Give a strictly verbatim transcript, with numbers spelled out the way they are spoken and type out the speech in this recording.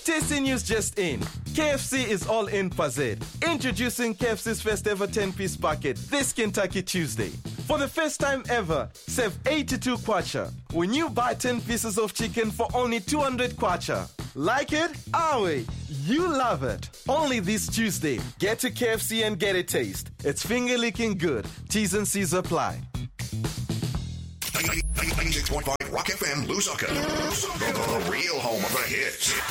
Tasty news just in. K F C is all in Pazed. Introducing K F C's first ever ten-piece packet this Kentucky Tuesday. For the first time ever, save eighty-two kwacha when you buy ten pieces of chicken for only two hundred kwacha. Like it? Ah, wait. You love it. Only this Tuesday. Get to K F C and get a taste. It's finger-licking good. T's and C's apply. ninety-six point five Rock F M, Lusaka. The, the real home of the hits.